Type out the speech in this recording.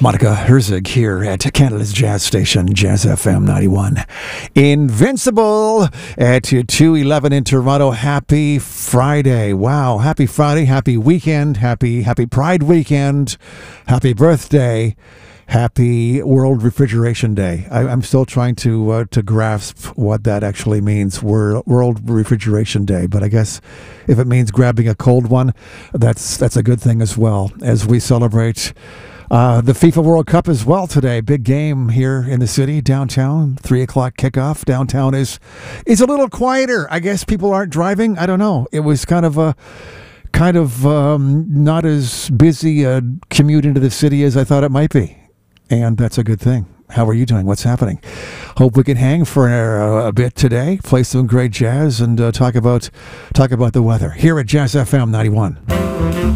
Monica Herzig here at Canada's Jazz Station, Jazz FM 91. Invincible at 2:11 in Toronto. Happy Friday. Wow. Happy Friday. Happy weekend. Happy Pride weekend. Happy birthday. Happy World Refrigeration Day. I'm still trying to grasp what that actually means, World Refrigeration Day. But I guess if it means grabbing a cold one, that's a good thing as well, as we celebrate the FIFA World Cup as well today. Big game here in the city, downtown, 3 o'clock kickoff. Downtown is a little quieter. I guess people aren't driving. I don't know. It was kind of not as busy a commute into the city as I thought it might be. And that's a good thing. How are you doing? What's happening? Hope we can hang for a bit today, play some great jazz, and talk about the weather here at Jazz FM 91.